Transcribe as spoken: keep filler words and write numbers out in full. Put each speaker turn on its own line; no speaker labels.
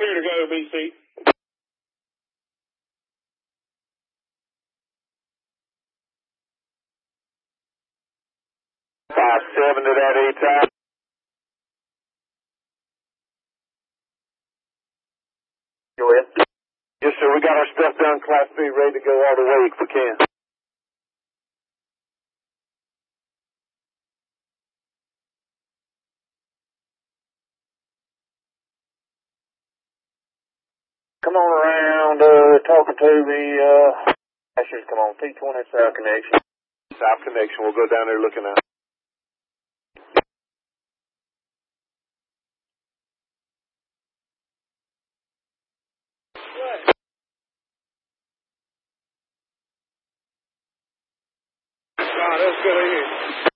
two to go, B C.
Five seven to that A-type. Go ahead. Yes, sir. We got our stuff done, Class B, ready to go all the way if we can. Come on around, uh, talking to the, uh, Ashers, come on, T twenty South Connection. South Connection, we'll go down there looking at.
God, that's good.